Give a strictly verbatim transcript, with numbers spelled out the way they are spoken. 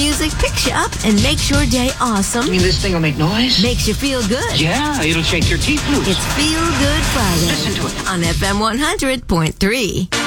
music picks you up and makes your day awesome. You mean this thing will make noise? Makes you feel good. Yeah, it'll shake your teeth loose. It's Feel Good Friday. Listen to it. On F M one hundred point three.